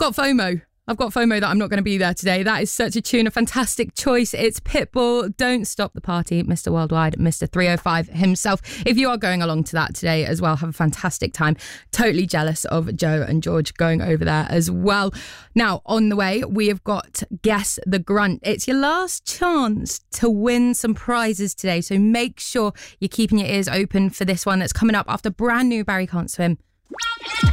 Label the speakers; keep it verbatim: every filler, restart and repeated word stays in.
Speaker 1: got FOMO. I've got FOMO that I'm not going to be there today. That is such a tune, a fantastic choice. It's Pitbull, Don't Stop the Party, Mister Worldwide, Mister three oh five himself. If you are going along to that today as well, have a fantastic time. Totally jealous of Joe and George going over there as well. Now, on the way, we have got Guess the Grunt. It's your last chance to win some prizes today, so make sure you're keeping your ears open for this one that's coming up after brand new Barry Can't Swim.